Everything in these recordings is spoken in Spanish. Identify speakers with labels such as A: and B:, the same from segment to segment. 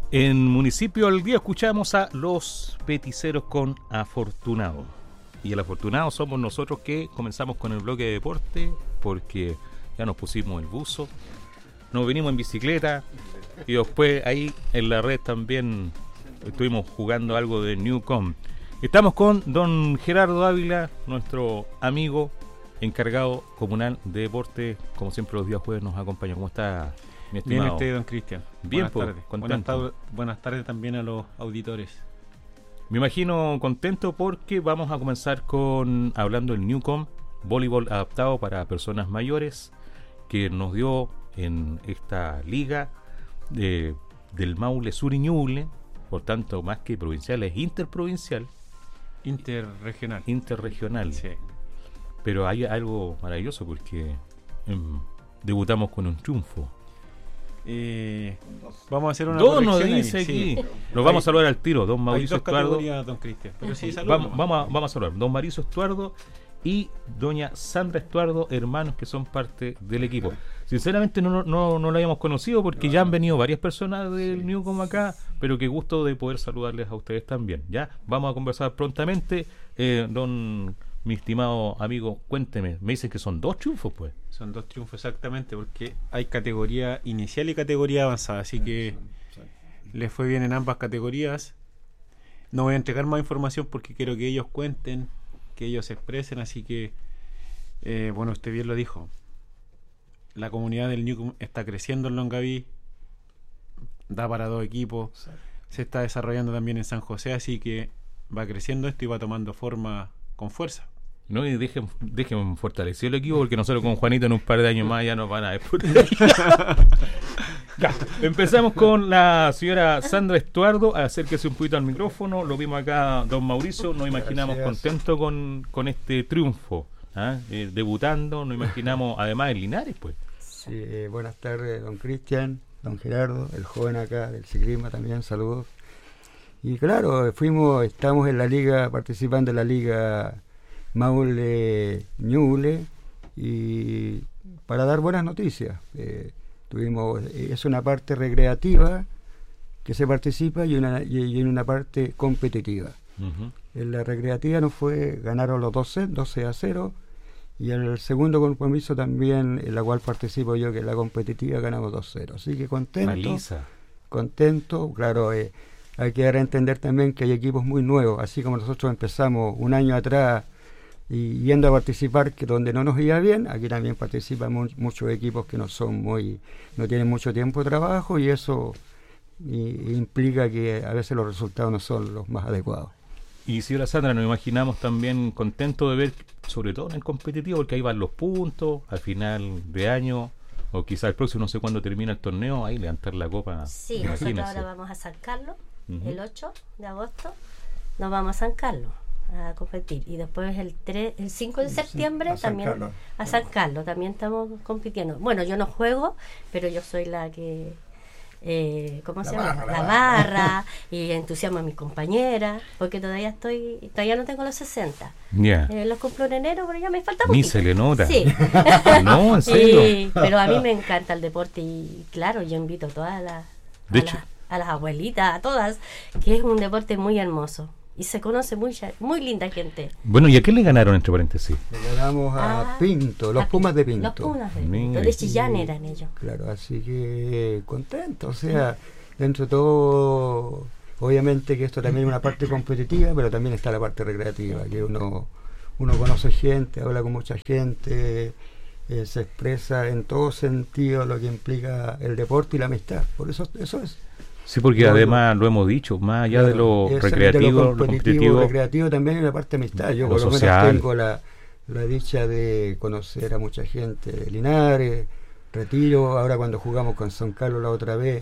A: En Municipio al Día escuchamos a Los Peticeros con Afortunado. Y el afortunado somos nosotros que comenzamos con el bloque de deporte porque ya nos pusimos el buzo, nos venimos en bicicleta y después ahí en la red también estuvimos jugando algo de Newcom. Estamos con don Gerardo Ávila, nuestro amigo encargado comunal de deporte, como siempre los días jueves nos acompaña. ¿Cómo está, mi estimado?
B: Bien, don Cristian.
A: Bien,
B: buenas tardes.
A: Contento.
B: Buenas tardes también a los auditores.
A: Me imagino contento porque vamos a comenzar con hablando del Newcom, voleibol adaptado para personas mayores, que nos dio en esta liga del Maule Sur y Ñuble, por tanto más que provincial es interprovincial. Interregional.
B: Sí.
A: Pero hay algo maravilloso porque debutamos con un triunfo.
B: Vamos a hacer una
A: Dos nos
B: corrección
A: dice
B: ahí.
A: aquí.
B: Sí.
A: Nos vamos a saludar al tiro, don Mauricio
B: Hay dos
A: Estuardo.
B: categorías, don Cristian. Pero sí, saludos.
A: Vamos a saludar, don Mauricio Estuardo y doña Sandra Estuardo, hermanos que son parte del equipo. Sinceramente no lo habíamos conocido porque ya han venido varias personas del Newcom acá, pero qué gusto de poder saludarles a ustedes también. Ya vamos a conversar prontamente. Mi estimado amigo, cuénteme, me dicen que son 2 triunfos, pues.
B: Son 2 triunfos exactamente, porque hay categoría inicial y categoría avanzada, así que les fue bien en ambas categorías. No voy a entregar más información porque quiero que ellos cuenten, que ellos se expresen, así que bueno, usted bien lo dijo, la comunidad del Newcom está creciendo en Longaví, da para 2 equipos, se está desarrollando también en San José, así que va creciendo esto y va tomando forma con fuerza.
A: No, y dejen fortalecer el equipo porque nosotros con Juanito en un par de años más ya nos van a disputar. Ya, empezamos con la señora Sandra Estuardo. Acérquese un poquito al micrófono. Lo vimos acá, don Mauricio. Nos imaginamos contentos con este triunfo. Debutando, nos imonamos además en Linares, pues.
C: Sí, buenas tardes, don Cristian, don Gerardo, el joven acá del ciclismo también, saludos. Y claro, estamos en la liga, participando en la liga Maule Ñuble, y para dar buenas noticias. Es una parte recreativa que se participa y una parte competitiva.
A: Uh-huh.
C: En la recreativa ganaron los 12-0, y en el segundo compromiso también, en la cual participo yo, que es la competitiva, ganamos 2-0. Así que contento, claro. Hay que dar a entender también que hay equipos muy nuevos, así como nosotros empezamos un año atrás y yendo a participar donde no nos iba bien. Aquí también participan muchos equipos que no tienen mucho tiempo de trabajo, y eso implica que a veces los resultados no son los más adecuados.
A: Y señora Sandra, nos imaginamos también contentos de ver, sobre todo en el competitivo, porque ahí van los puntos al final de año, o quizás el próximo, no sé cuándo termina el torneo, ahí levantar la copa.
D: Sí, nosotros ahora vamos a San Carlos. El 8 de agosto nos vamos a San Carlos a competir, y después el 5 de septiembre también a San Carlos también estamos compitiendo. Bueno, yo no juego, pero yo soy la que ¿cómo se llama? La barra, y entusiasmo a mis compañeras, porque todavía no tengo los 60. Los cumplo en enero, pero ya me falta poquito.
A: Ni se le nota.
D: Sí.
A: No, en serio.
D: Pero a mí me encanta el deporte, y claro, yo invito a todas a las abuelitas, a todas, que es un deporte muy hermoso y se conoce muy linda gente.
A: Bueno, ¿y a qué le ganaron, entre paréntesis?
C: Le ganamos a Pinto, los Pumas de Pinto.
D: Los Pumas de Pinto, de Chillán eran ellos.
C: Claro, así que contento, o sea, dentro de todo, obviamente que esto también es una parte competitiva, pero también está la parte recreativa, que uno conoce gente, habla con mucha gente, se expresa en todo sentido lo que implica el deporte y la amistad. Por eso es.
A: Sí, porque además lo hemos dicho, más allá de lo recreativo,
C: lo competitivo, recreativo también hay una parte de amistad. Yo por lo menos tengo la dicha de conocer a mucha gente de Linares, Retiro, ahora cuando jugamos con San Carlos la otra vez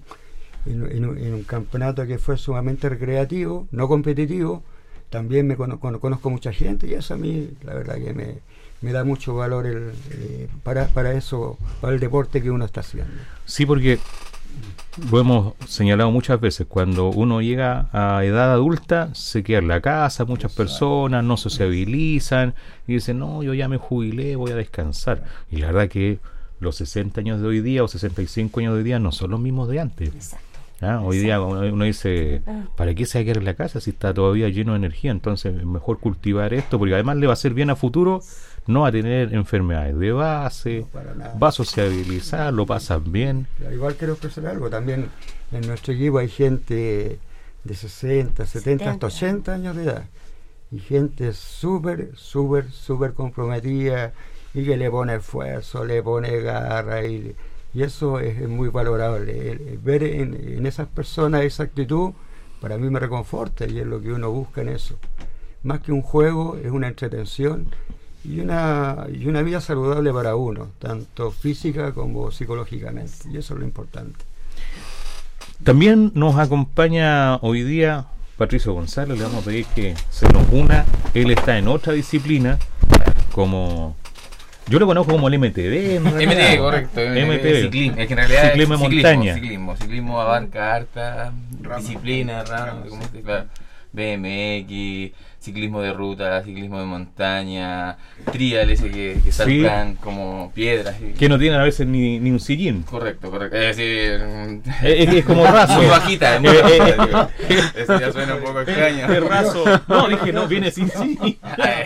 C: en un campeonato que fue sumamente recreativo, no competitivo, también me conozco mucha gente, y eso a mí la verdad que me da mucho valor para eso, para el deporte que uno está haciendo.
A: Sí, porque lo hemos señalado muchas veces, cuando uno llega a edad adulta se queda en la casa, muchas personas no sociabilizan y dicen, no, yo ya me jubilé, voy a descansar. Y la verdad que los 60 años de hoy día o 65 años de hoy día no son los mismos de antes.
D: Exacto.
A: Hoy día uno dice, ¿para qué se va a quedar en la casa si está todavía lleno de energía? Entonces es mejor cultivar esto, porque además le va a hacer bien a futuro, no va a tener enfermedades de base, va a sociabilizar, lo pasan bien.
C: Igual quiero expresar algo, también en nuestro equipo hay gente de 60, 70, hasta 80 años de edad, y gente súper comprometida, y que le pone esfuerzo, le pone garra, y eso es muy valorable. Ver en esas personas esa actitud, para mí me reconforta, y es lo que uno busca en eso. Más que un juego, es una entretención y una vida saludable para uno, tanto física como psicológicamente, y eso es lo importante.
A: También nos acompaña hoy día Patricio González, le vamos a pedir que se nos una. Él está en otra disciplina, como... Yo lo conozco como el MTB.
E: MTB, correcto.
A: MTB.
E: Ciclismo. Es que en realidad
A: ciclismo de montaña.
E: Ciclismo abarca harta disciplina, claro. BMX, ciclismo de ruta, ciclismo de montaña, triales que saltan como piedras.
A: Que no tienen a veces ni un sillín.
E: Correcto. Es decir,
A: es como raso.
E: Muy bajita. Eso ya suena un poco extraño.
A: Es raso. No, dije, no, viene sin sillín.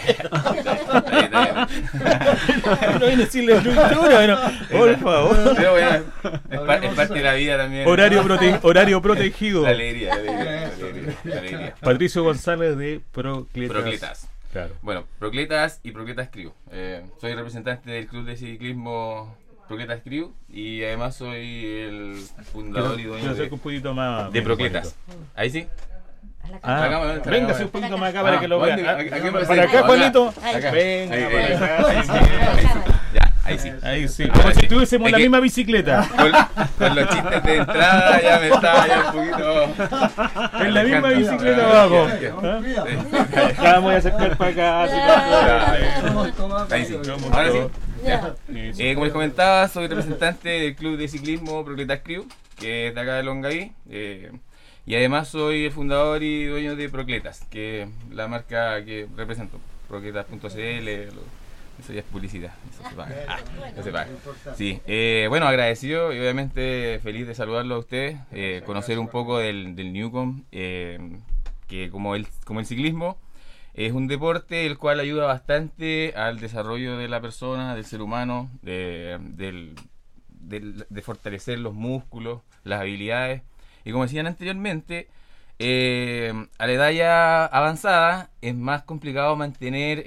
A: No viene sin la estructura. No. Por favor.
E: Pero bueno, es parte de la vida también.
A: Horario protegido.
E: La alegría.
A: Patricio González de Procletas.
E: Claro. Bueno, Procletas y Procletas Crew. Soy representante del club de ciclismo Procletas Crew y además soy el fundador y dueño de Procletas. ¿Ahí sí?
A: Véngase un poquito más acá para que lo vean. Para acá, Juanito. Venga, Ahí sí. Como si tuviésemos la misma bicicleta.
E: Con los chistes de entrada ya me estaba ya un poquito.
A: En la misma bicicleta vamos. Ya voy a acercar para acá.
E: Ahí sí. Ahora sí. Como les comentaba, soy representante del club de ciclismo Procletas Crew, que es de acá de Longaví. Y además soy el fundador y dueño de Procletas, que es la marca que represento. Procletas.cl. Eso ya es publicidad, eso se paga. No se paga. Sí, bueno, agradecido y obviamente feliz de saludarlo a ustedes, conocer un poco del Newcom, que como el ciclismo es un deporte el cual ayuda bastante al desarrollo de la persona, del ser humano, de fortalecer los músculos, las habilidades, y como decían anteriormente, a la edad ya avanzada es más complicado mantener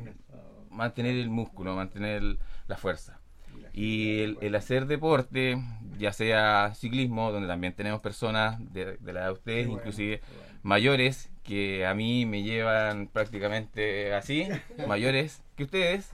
E: el músculo, mantener la fuerza. Y el hacer deporte, ya sea ciclismo, donde también tenemos personas de la edad de ustedes, inclusive mayores, que a mí me llevan prácticamente así, mayores que ustedes,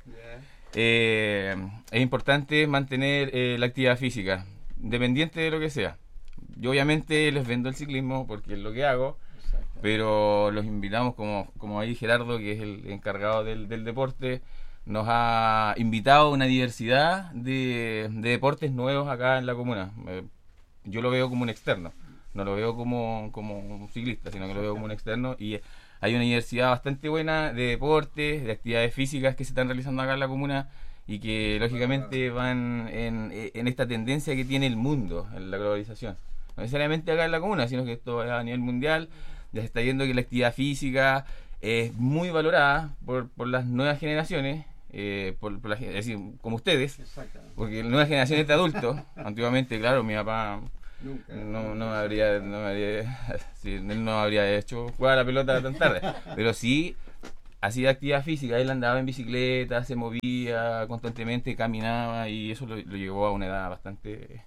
E: es importante mantener la actividad física, independiente de lo que sea. Yo obviamente les vendo el ciclismo porque es lo que hago, pero los invitamos, como ahí Gerardo, que es el encargado del deporte, nos ha invitado a una diversidad de deportes nuevos acá en la comuna. Yo lo veo como un externo, no lo veo como un ciclista, sino que lo veo como un externo, y hay una diversidad bastante buena de deportes, de actividades físicas que se están realizando acá en la comuna y que lógicamente van en esta tendencia que tiene el mundo, en la globalización. No necesariamente acá en la comuna, sino que esto es a nivel mundial. Ya se está viendo que la actividad física es muy valorada por las nuevas generaciones, es decir, como ustedes, porque las nuevas generaciones de adultos, antiguamente, claro, mi papá no me habría él no habría hecho jugar a la pelota tan tarde, pero sí hacía actividad física. Él andaba en bicicleta, se movía constantemente, caminaba, y eso lo llevó a una edad bastante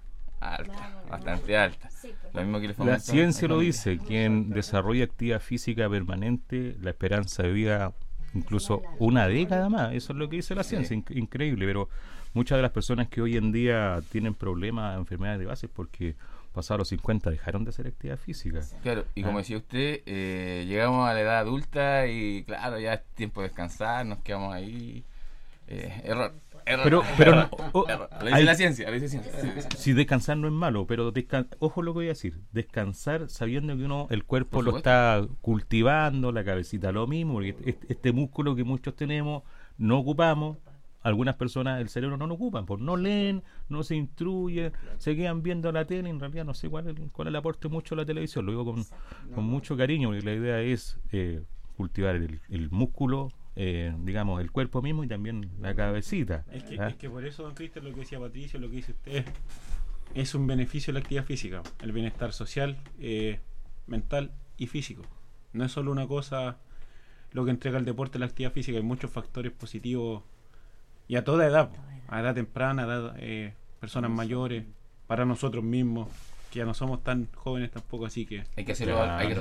E: alta.
D: Sí,
E: lo mismo que
A: la ciencia lo dice, quien desarrolla actividad física permanente, la esperanza de vida incluso una década más, eso es lo que dice la ciencia. Increíble, pero muchas de las personas que hoy en día tienen problemas, enfermedades de base, porque pasados los 50 dejaron de hacer actividad física.
E: Claro, y como decía usted, llegamos a la edad adulta y claro, ya es tiempo de descansar, nos quedamos ahí. Error.
A: Pero
E: lo dice la ciencia.
A: Si descansar no es malo, pero ojo lo que voy a decir, descansar sabiendo que el cuerpo lo está cultivando, la cabecita lo mismo, porque este músculo que muchos tenemos no ocupamos, algunas personas el cerebro no lo ocupan, pues no leen, no se instruyen, se quedan viendo la tele, en realidad no sé cuál es el aporte mucho a la televisión, lo digo con mucho cariño, porque la idea es cultivar el músculo, digamos, el cuerpo mismo y también la cabecita.
B: Es que por eso, don Cristian, lo que decía Patricio, lo que dice usted, es un beneficio de la actividad física, el bienestar social, mental y físico. No es solo una cosa lo que entrega el deporte, la actividad física, hay muchos factores positivos y a toda edad, a edad temprana, a edad, personas mayores, para nosotros mismos, que ya no somos tan jóvenes tampoco, así que
E: hay que hacerlo,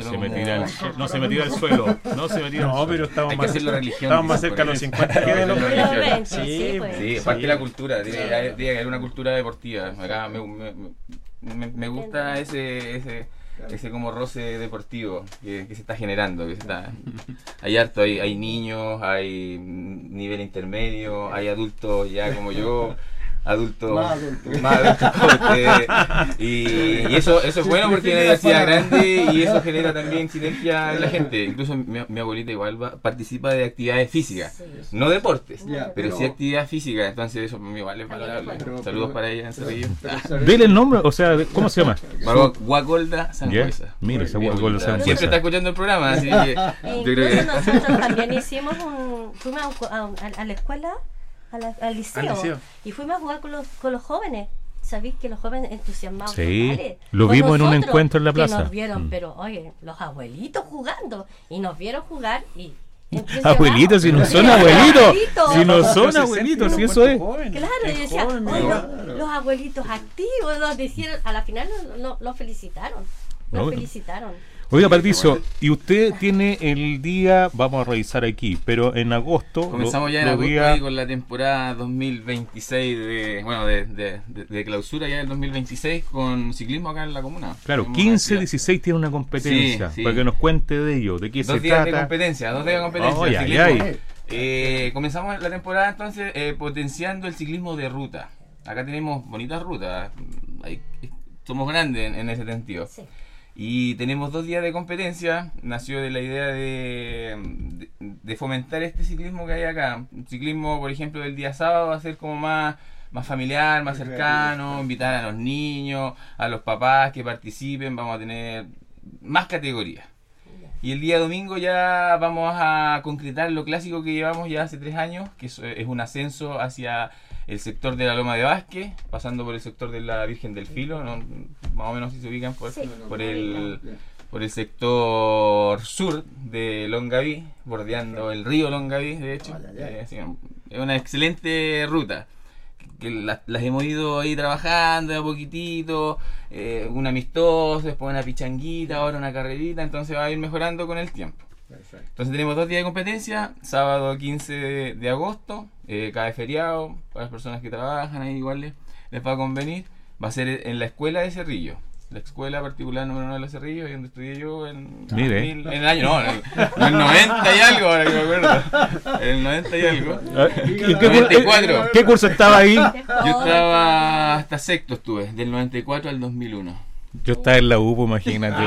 A: no se me tira al suelo,
B: pero estamos
E: hay que hacerlo religión,
B: estamos más cerca de los 50 que de los
D: 20.
E: Sí, parte de la cultura, tiene que haber una cultura deportiva. Acá me gusta ese como roce deportivo que se está generando, hay harto, hay niños, hay nivel intermedio, hay adultos ya como yo, adultos más adultos como ustedes, y eso es bueno porque hay una diversidad grande y eso genera también sinergia en la gente. Incluso mi abuelita igual participa de actividades físicas, no deportes, pero sí actividad física, entonces eso para mí igual es valorable. Saludos para ella en Cerrillo.
A: Dile el nombre, o sea, ¿cómo se llama?
E: Guacolda Sangüesa.
A: Mira, esa Guacolda Sangüesa.
E: Siempre está escuchando el programa, así que yo creo que
D: nosotros también hicimos fuimos a la escuela, al liceo, y fuimos a jugar con los jóvenes. Sabéis que los jóvenes entusiasmados.
A: Sí,
D: totales,
A: lo vimos en un encuentro en la plaza.
D: Que nos vieron, pero oye, los abuelitos jugando, y nos vieron jugar y...
A: Abuelitos, si no son abuelitos, si no son abuelitos, si eso es.
D: Claro, y decía, los abuelitos activos, nos dijeron, a la final los felicitaron. Nos felicitaron.
A: Oiga, Patricio, y usted tiene el día, vamos a revisar aquí, pero en agosto...
E: Comenzamos ya en agosto con la temporada 2026 de clausura ya del 2026 con ciclismo acá en la comuna.
A: Claro, 15-16 tiene una competencia, para que nos cuente de ello, de qué se trata.
E: 2 días de competencia, comenzamos la temporada entonces potenciando el ciclismo de ruta. Acá tenemos bonitas rutas, somos grandes en ese sentido. Sí. Y tenemos 2 días de competencia, nació de la idea de fomentar este ciclismo que hay acá. Un ciclismo, por ejemplo, del día sábado va a ser como más familiar, más cercano, invitar a los niños, a los papás que participen, vamos a tener más categorías. Y el día domingo ya vamos a concretar lo clásico que llevamos ya hace 3 años, que es un ascenso hacia el sector de la Loma de Vázquez, pasando por el sector de la Virgen del Filo, ¿no? Más o menos si se ubican por el sector sur de Longaví, bordeando el río Longaví, de hecho. Es una excelente ruta, que las hemos ido ahí trabajando de a poquitito, un amistoso, después una pichanguita, ahora una carrerita, entonces va a ir mejorando con el tiempo. Perfecto. Entonces tenemos 2 días de competencia, sábado 15 de agosto, cae feriado, para las personas que trabajan ahí igual les va a convenir, va a ser en la escuela de Cerrillo, la escuela particular número 1 de los Cerrillos, donde estudié yo en el año, en el 90 y algo, ahora que me acuerdo, en el 90 y algo, 94.
A: ¿Qué curso estaba ahí?
E: Yo estaba hasta sexto, estuve, del 94 al 2001.
A: Yo estaba en la UPO, imagínate.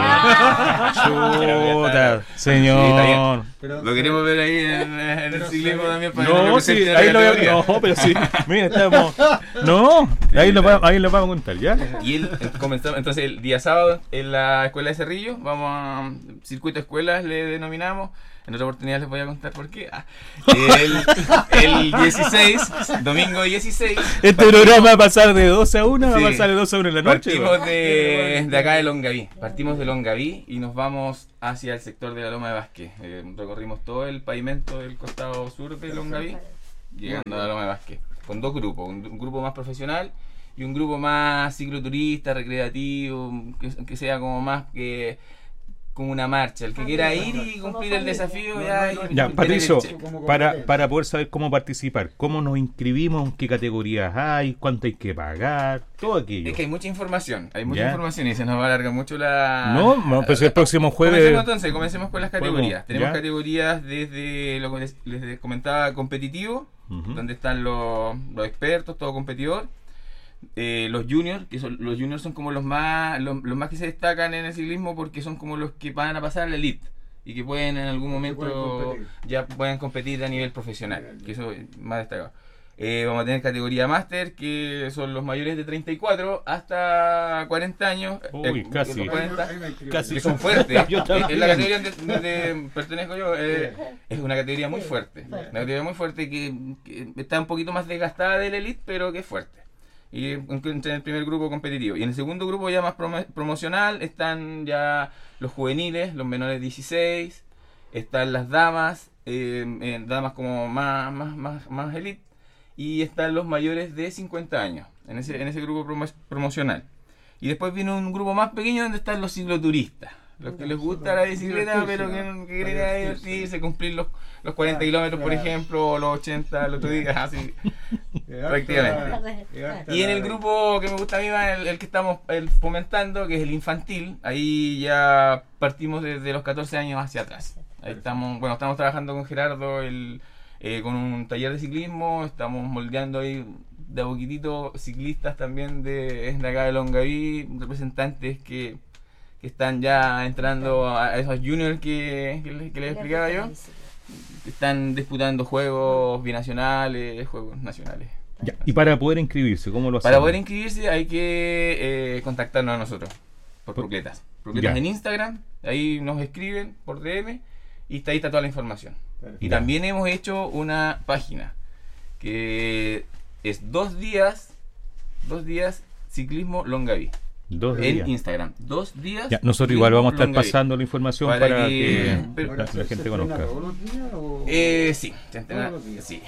A: Chuta, señor.
E: Sí, lo queremos ver ahí en el ciclismo también. Para
A: no, sí, ahí lo veo. No, pero sí. Mira, estamos. No, ahí lo vamos a contar, ¿ya?
E: Y comenzamos, entonces el día sábado en la escuela de Cerrillo, vamos a circuito escuelas, le denominamos. En otra oportunidad les voy a contar por qué. El 16, domingo 16.
A: Este programa va a pasar de 12 a 1, va a pasar de 12 a 1 en la noche.
E: Partimos de acá de Longaví. Partimos de Longaví y nos vamos hacia el sector de la Loma de Vázquez. Recorrimos todo el pavimento del costado sur de Longaví, llegando a la Loma de Vázquez. Con 2 grupos, un grupo más profesional y un grupo más cicloturista, recreativo, que sea como más que... como una marcha, el que quiera ir y cumplir el desafío
A: ya Patricio, para poder saber cómo participar, cómo nos inscribimos, en qué categorías hay, cuánto hay que pagar, todo aquello.
E: Es que hay mucha información y se nos va a alargar mucho la...
A: No, pues el próximo jueves...
E: Comencemos con las categorías. Tenemos categorías desde lo que les comentaba, competitivo, donde están los expertos, todo competidor. Los juniors, los juniors son como los más que se destacan en el ciclismo porque son como los que van a pasar a la elite y que pueden en algún momento ya pueden competir a nivel profesional, que eso es más destacado. Vamos a tener categoría máster, que son los mayores de 34 hasta 40 años.
A: Uy, casi.
E: 40,
A: Casi.
E: que son fuertes.
A: Es
E: la categoría donde pertenezco yo. Es una categoría muy fuerte. Una categoría muy fuerte que está un poquito más desgastada del elite, pero que es fuerte. Y en el primer grupo competitivo. Y en el segundo grupo ya más promocional están ya los juveniles, los menores de 16. Están las damas, damas como más elite. Y están los mayores de 50 años, en ese grupo promocional. Y después viene un grupo más pequeño donde están los cicloturistas, los que les gusta la bicicleta, pero que quieren divertirse, cumplir los 40 kilómetros, por ejemplo, o los 80, el otro día, así, prácticamente. Y en el grupo que me gusta a mí más, el que estamos fomentando, que es el infantil, ahí ya partimos desde los 14 años hacia atrás. Ahí estamos trabajando con Gerardo, con un taller de ciclismo, estamos moldeando ahí de a poquitito ciclistas también de acá de Longaví, representantes que están ya entrando a esos juniors que les explicaba yo, que están disputando juegos binacionales, juegos nacionales.
A: Ya, y para poder inscribirse, ¿cómo lo hacemos?
E: Para poder inscribirse hay que contactarnos a nosotros por Procletas en Instagram, ahí nos escriben por DM y ahí está toda la información. Perfecto. Y también hemos hecho una página que es 2 días ciclismo Longaví.
A: 2 días.
E: En Instagram. 2 días.
A: Ya, nosotros igual vamos a estar
E: Longaví,
A: pasando la información para que la gente conozca.
C: ¿Todos los días o...?
E: Sí, se entrena, sí,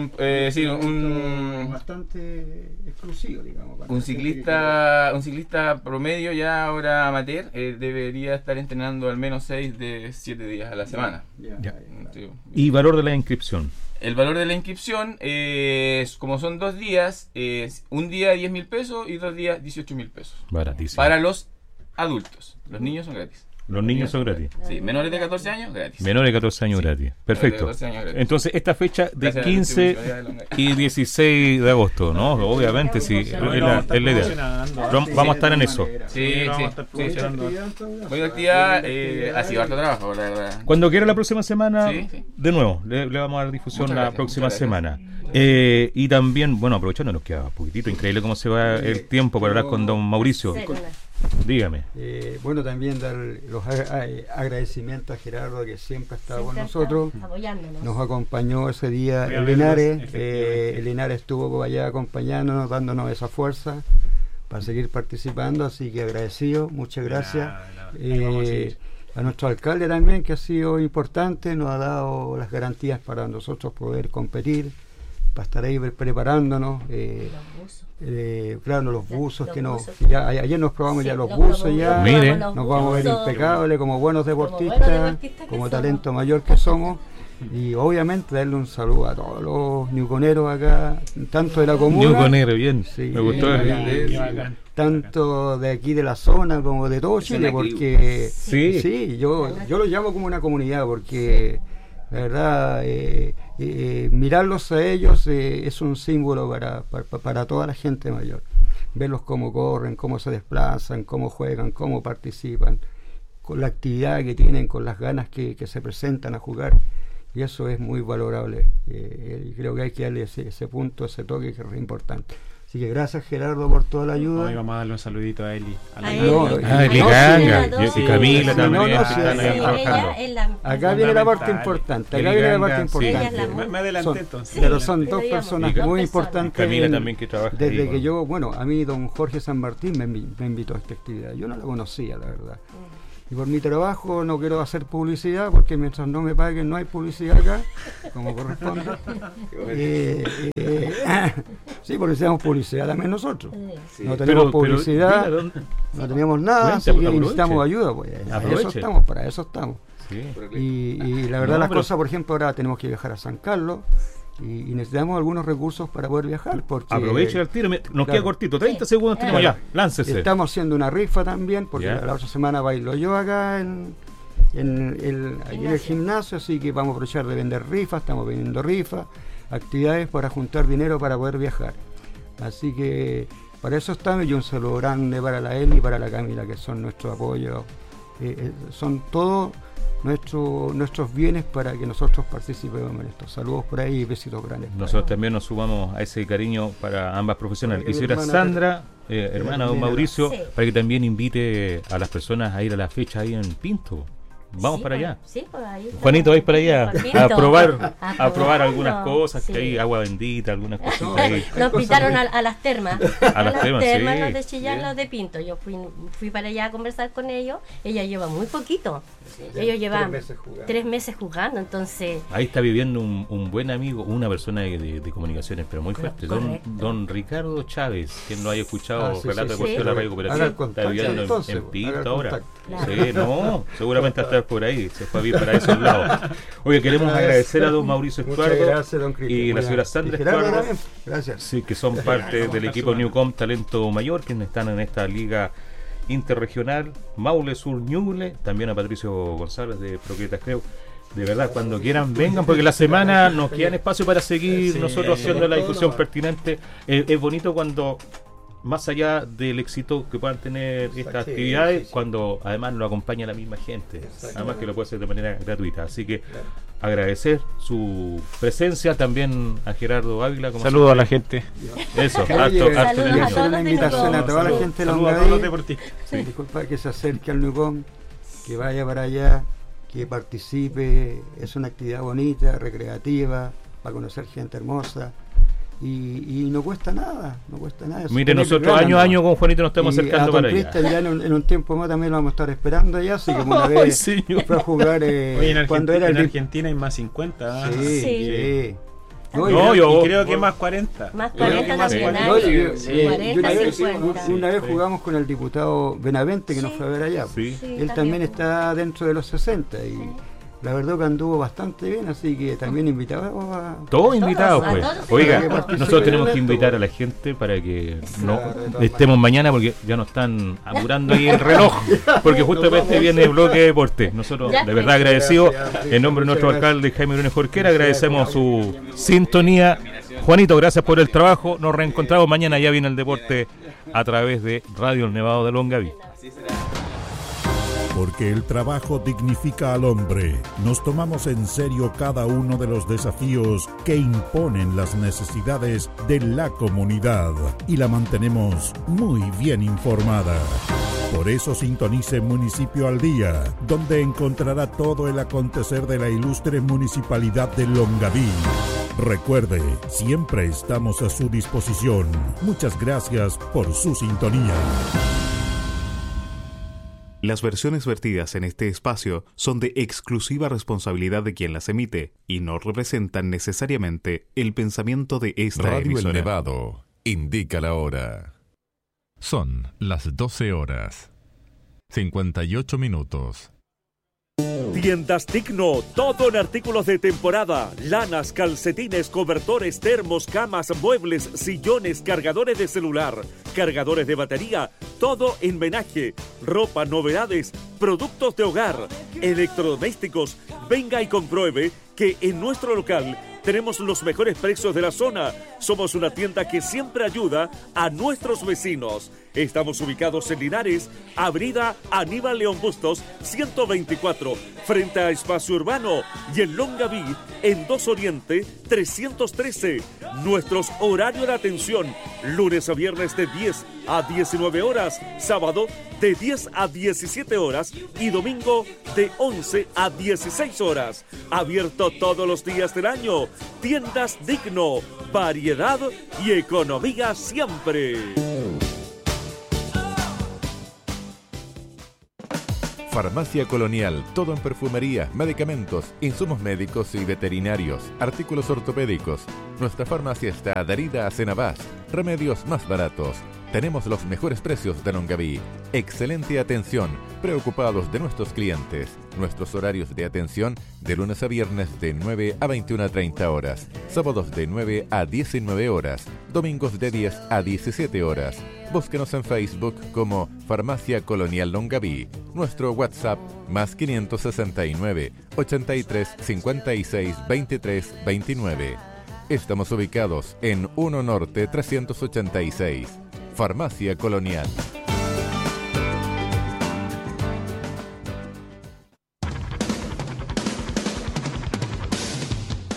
C: bastante exclusivo, digamos.
E: Un ciclista promedio ya ahora amateur debería estar entrenando al menos 6 de 7 días a la semana.
A: Ya. ¿Y valor de la inscripción?
E: El valor de la inscripción es, como son 2 días, es un día 10.000 pesos y 2 días 18.000 pesos.
A: Baratísimo.
E: Para los adultos. Los niños son gratis.
A: Los niños son gratis.
E: Sí, menores de 14 años, gratis.
A: Menores de 14 años gratis. Perfecto.
E: 14 años gratis.
A: Entonces, esta fecha de 15 y 16 de agosto, ¿no? Obviamente, sí, es la idea. Vamos a estar en eso.
E: Sí. Muy actividad, ha sido harto trabajo, la verdad.
A: Cuando quiera la próxima semana,
E: Sí.
A: de nuevo, le vamos a dar difusión
E: Muchas
A: la
E: gracias,
A: próxima
E: muchas
A: semana. Y también, bueno, aprovechando, nos queda poquitito, increíble cómo se va el tiempo para hablar con don Mauricio. Dígame.
C: Bueno, también dar los agradecimientos a Gerardo, que siempre ha estado con nosotros.
D: Apoyándonos.
C: Nos acompañó ese día en Linares. El Linares estuvo allá acompañándonos, dándonos esa fuerza para seguir participando. Así que agradecido, muchas gracias. A nuestro alcalde también, que ha sido importante, nos ha dado las garantías para nosotros poder competir, para estar ahí preparándonos. Claro, los buzos que nos... Ya, ayer nos probamos ya los buzos, ya
A: Mire.
C: nos vamos a ver impecables como buenos deportistas, como talento mayor que somos. Y obviamente darle un saludo a todos los newconeros acá, tanto de la comuna,
A: Newconero, bien,
C: sí,
A: me gustó.
C: tanto de aquí de la zona como de todo Chile, porque
A: Sí.
C: yo lo llamo como una comunidad, porque la verdad mirarlos a ellos es un símbolo para toda la gente mayor, verlos cómo corren, cómo se desplazan, cómo juegan, cómo participan, con la actividad que tienen, con las ganas que se presentan a jugar, y eso es muy valorable. Creo que hay que darle ese punto, ese toque, que es importante. Así que gracias, Gerardo, por toda la ayuda.
B: Hoy vamos a darle un saludito a Eli.
A: Eli Ganga, y Camila también.
C: Acá viene la parte importante.
B: Me adelanté entonces.
C: Pero son 2 personas muy importantes.
A: Camila también, que trabaja
C: desde
A: ahí,
C: que yo, a mí don Jorge San Martín me invitó a esta actividad. Yo no la conocía, la verdad. Y por mi trabajo no quiero hacer publicidad, porque mientras no me paguen no hay publicidad acá, como corresponde. Sí, porque hacemos publicidad también nosotros. No tenemos publicidad, no teníamos nada, así que necesitamos ayuda. Pues. Para eso estamos.
A: Sí.
C: Y la verdad, las cosas, por ejemplo, ahora tenemos que viajar a San Carlos. Y necesitamos algunos recursos para poder viajar, porque
A: aproveche el tiro, nos queda cortito, 30 segundos tenemos ya, láncese.
C: Estamos haciendo una rifa también, porque la otra semana bailo yo acá en el gimnasio, así que vamos a aprovechar de vender rifas, estamos vendiendo rifas, actividades para juntar dinero para poder viajar. Así que para eso estamos, y un saludo grande para la Eli y para la Camila, que son nuestro apoyo. Son todos nuestros bienes para que nosotros participemos en esto. Saludos por ahí y besitos grandes.
A: Nosotros también nos sumamos a ese cariño para ambas profesionales. Y señora Sandra, hermana de don Mauricio, para que también invite a las personas a ir a la fecha ahí en Pinto. Vamos para allá.
D: Sí, pues ahí.
A: Juanito, vais para allá a probar algunas cosas, que hay agua bendita, algunas cositas ahí.
D: Nos invitaron a las termas.
A: A las termas, sí.
D: Los de Chillán, los de Pinto. Yo fui para allá a conversar con ellos. Ella lleva muy poquito. Ellos llevan 3 meses jugando, entonces...
A: Ahí está viviendo un buen amigo, una persona de comunicaciones, pero muy fuerte, don Ricardo Chávez, quien no haya escuchado Relato Deportivo de la Radio Cooperativa, está viviendo en Pinto ahora.
D: Claro.
A: Sí, no, seguramente está por ahí, se fue a vivir para esos lados. Oye, queremos agradecer a don Mauricio Estuardo y la señora Sandra Estuardo, sí, que son parte del equipo Newcom Talento Mayor, quienes están en esta liga interregional, Maule Sur Ñuble, también a Patricio González de Proquetas, creo. De verdad, cuando quieran vengan, porque la semana nos queda espacio para seguir nosotros haciendo la difusión pertinente. Es bonito cuando, más allá del éxito que puedan tener estas actividades, cuando además lo acompaña la misma gente, además que lo puede hacer de manera gratuita. Así que agradecer su presencia también a Gerardo Ávila.
B: Saludos a la gente.
A: Eso,
C: y hacer una invitación a toda la gente de Longaví.
B: Sí.
C: Disculpa, que se acerque al Newcom, que vaya para allá, que participe. Es una actividad bonita, recreativa, para conocer gente hermosa. Y no cuesta nada,
A: Mire, nosotros año a año con Juanito nos estamos acercando para allá.
C: Ya en un tiempo más también lo vamos a estar esperando allá, así como una vez fue a jugar cuando era
B: en Argentina hay más 50.
C: Sí.
B: Yo creo que más 40.
D: Más 40 nacionales.
C: Una vez jugamos con el diputado Benavente, que nos fue a ver allá. Él también está dentro de los 60 y la verdad que anduvo bastante bien, así que también invitamos a...
A: Todos invitados, pues. Oiga, nosotros tenemos que invitar a la gente para que no estemos mañana, porque ya nos están apurando ahí el reloj, porque justamente viene el bloque de deporte. Nosotros, de verdad, agradecidos, en nombre de nuestro alcalde Jaime Brune Jorquera, agradecemos su sintonía. Juanito, gracias por el trabajo. Nos reencontramos mañana, ya viene el deporte a través de Radio El Nevado de Longaví.
F: Porque el trabajo dignifica al hombre, nos tomamos en serio cada uno de los desafíos que imponen las necesidades de la comunidad y la mantenemos muy bien informada. Por eso sintonice Municipio al Día, donde encontrará todo el acontecer de la ilustre municipalidad de Longaví. Recuerde, siempre estamos a su disposición. Muchas gracias por su sintonía.
G: Las versiones vertidas en este espacio son de exclusiva responsabilidad de quien las emite y no representan necesariamente el pensamiento de esta
H: Radio
G: emisora.
H: El Nevado indica la hora. Son las 12 horas, 58 minutos.
I: Tiendas Digno, todo en artículos de temporada, lanas, calcetines, cobertores, termos, camas, muebles, sillones, cargadores de celular, cargadores de batería, todo en menaje, ropa, novedades, productos de hogar, electrodomésticos. Venga y compruebe que en nuestro local tenemos los mejores precios de la zona. Somos una tienda que siempre ayuda a nuestros vecinos. Estamos ubicados en Linares, Avenida Aníbal León Bustos, 124, frente a Espacio Urbano, y en Longaví, en 2 Oriente, 313. Nuestros horarios de atención, lunes a viernes de 10 a 19 horas, sábado de 10 a 17 horas y domingo de 11 a 16 horas. Abierto todos los días del año. Tiendas Digno, variedad y economía siempre.
H: Farmacia Colonial, todo en perfumería, medicamentos, insumos médicos y veterinarios, artículos ortopédicos. Nuestra farmacia está adherida a Cenabás, remedios más baratos. Tenemos los mejores precios de Longaví. Excelente atención, preocupados de nuestros clientes. Nuestros horarios de atención de lunes a viernes de 9 a 21:30 horas, sábados de 9 a 19 horas, domingos de 10 a 17 horas. Búsquenos en Facebook como Farmacia Colonial Longaví. Nuestro WhatsApp más 569 83 56 23 29. Estamos ubicados en 1 Norte 386. Farmacia Colonial.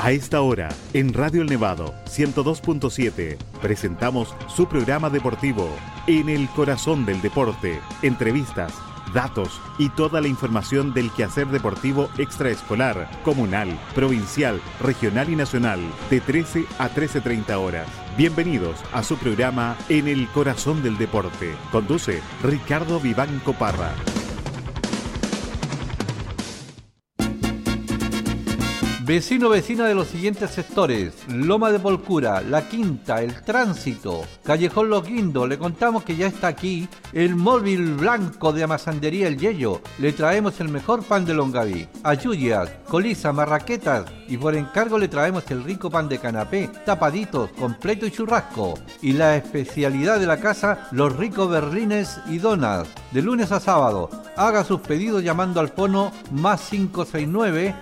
G: A esta hora, en Radio El Nevado 102.7, presentamos su programa deportivo En el Corazón del Deporte. Entrevistas, datos y toda la información del quehacer deportivo extraescolar, comunal, provincial, regional y nacional, de 13 a 13:30 horas. Bienvenidos a su programa En el Corazón del Deporte. Conduce Ricardo Vivanco Parra.
J: Vecino, vecina de los siguientes sectores: Loma de Polcura, La Quinta, El Tránsito, Callejón Los Guindos. Le contamos que ya está aquí el móvil blanco de Amasandería El Yello. Le traemos el mejor pan de Longaví, ayuyas, colizas, marraquetas, y por encargo le traemos el rico pan de canapé, tapaditos, completo y churrasco. Y la especialidad de la casa, los ricos berlines y donas, de lunes a sábado. Haga sus pedidos llamando al fono +569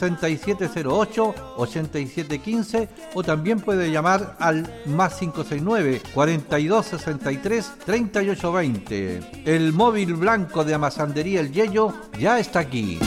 J: 6708-8715, o también puede llamar al +569 4263-3820. El móvil blanco de Amasandería El Yello ya está aquí.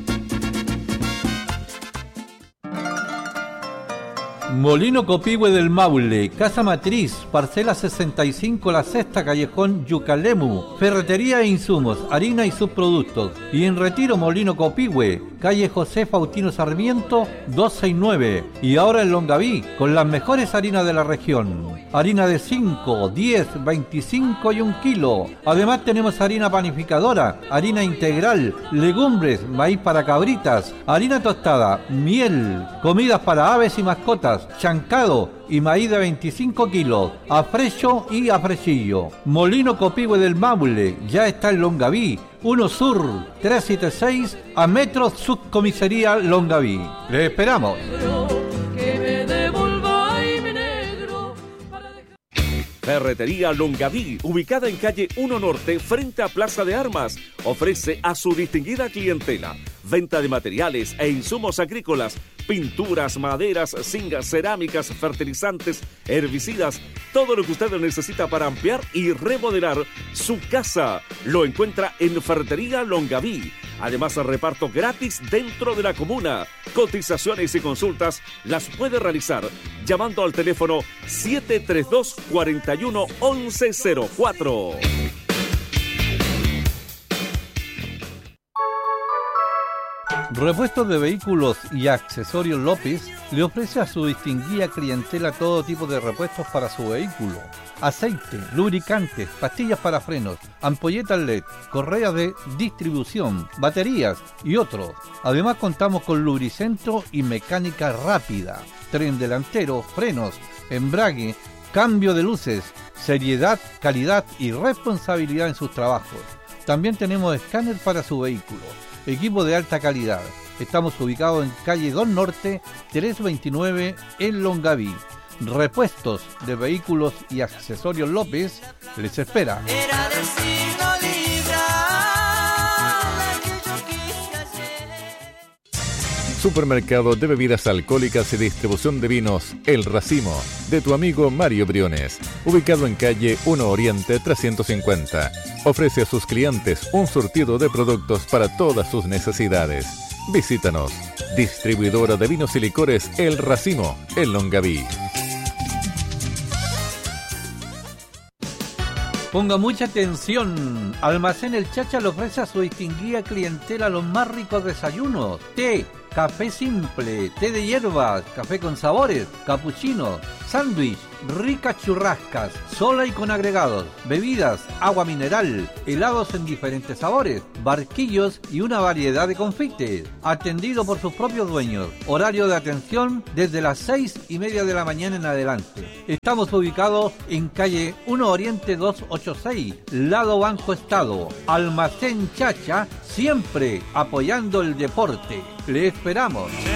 J: Molino Copihue del Maule, Casa Matriz, parcela 65, La Sexta, Callejón Yucalemu, ferretería e insumos, harina y subproductos. Y en Retiro, Molino Copihue, calle José Faustino Sarmiento 269. Y ahora en Longaví, con las mejores harinas de la región. Harina de 5, 10, 25 y 1 kilo. Además tenemos harina panificadora, harina integral, legumbres, maíz para cabritas, harina tostada, miel, comidas para aves y mascotas, chancado y maíz de 25 kilos, a frecho y a frechillo. Molino Copihue del Maule ya está en Longaví, 1 Sur 376, a metros Subcomisaría Longaví. ¡Les esperamos!
I: Ferretería Longaví, ubicada en calle 1 Norte, frente a Plaza de Armas, ofrece a su distinguida clientela venta de materiales e insumos agrícolas, pinturas, maderas, zingas, cerámicas, fertilizantes, herbicidas, todo lo que usted necesita para ampliar y remodelar su casa. Lo encuentra en Ferretería Longaví. Además, reparto gratis dentro de la comuna. Cotizaciones y consultas las puede realizar llamando al teléfono 732-41-1104.
J: Repuestos de Vehículos y Accesorios López le ofrece a su distinguida clientela todo tipo de repuestos para su vehículo: aceite, lubricantes, pastillas para frenos, ampolletas LED, correas de distribución, baterías y otros. Además contamos con lubricentro y mecánica rápida, tren delantero, frenos, embrague, cambio de luces, seriedad, calidad y responsabilidad en sus trabajos. También tenemos escáner para su vehículo, equipo de alta calidad. Estamos ubicados en calle 2 Norte 329 en Longaví. Repuestos de Vehículos y Accesorios López les espera.
H: Supermercado de bebidas alcohólicas y distribución de vinos El Racimo, de tu amigo Mario Briones, ubicado en calle 1 Oriente 350. Ofrece a sus clientes un surtido de productos para todas sus necesidades. Visítanos. Distribuidora de vinos y licores El Racimo, en Longaví.
J: Ponga mucha atención. Almacén El Chacha le ofrece a su distinguida clientela los más ricos desayunos: té, café simple, té de hierbas, café con sabores, capuchinos, sándwich, ricas churrascas, sola y con agregados, bebidas, agua mineral, helados en diferentes sabores, barquillos y una variedad de confites. Atendido por sus propios dueños. Horario de atención desde las 6:30 de la mañana en adelante. Estamos ubicados en calle 1 Oriente 286, lado Banco Estado. Almacén Chacha, siempre apoyando el deporte. Le esperamos.